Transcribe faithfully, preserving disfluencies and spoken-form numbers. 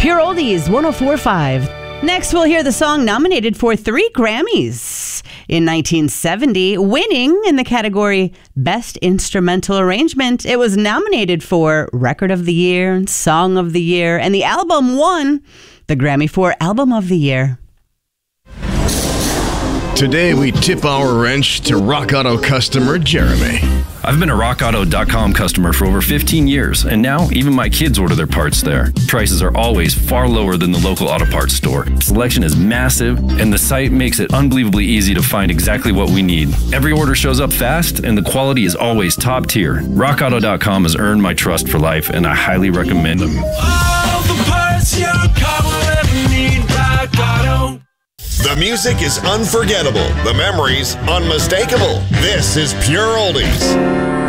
Pure Oldies, one oh four point five. Next, we'll hear the song nominated for three Grammys in nineteen seventy, winning in the category Best Instrumental Arrangement. It was nominated for Record of the Year, Song of the Year, and the album won the Grammy for Album of the Year. Today, we tip our wrench to Rock Auto customer Jeremy. I've been a rock auto dot com customer for over fifteen years, and now even my kids order their parts there. Prices are always far lower than the local auto parts store. Selection is massive, and the site makes it unbelievably easy to find exactly what we need. Every order shows up fast, and the quality is always top tier. rock auto dot com has earned my trust for life, and I highly recommend them. All the parts your car will ever need, Rock Auto. The music is unforgettable. The memories unmistakable. This is Pure Oldies.